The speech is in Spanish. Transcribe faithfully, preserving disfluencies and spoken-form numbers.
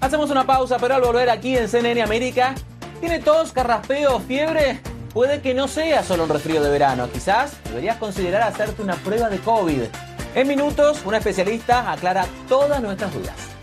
Hacemos una pausa, pero al volver aquí en C N N América, ¿tiene tos, carraspeo o fiebre? Puede que no sea solo un resfrío de verano. Quizás deberías considerar hacerte una prueba de COVID. En minutos, una especialista aclara todas nuestras dudas.